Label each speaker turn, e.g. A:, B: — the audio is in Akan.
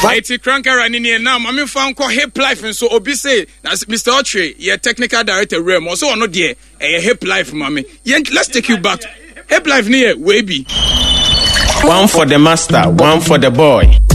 A: Iti Krankara Nini now, Mami Fanko Hip Life and so Obi say that's Mr. Autry, your technical director Rem, also no dear, a Hip Life, Mami. Let's take you back. Hip Life near Webby.
B: One for the master, one for the boy.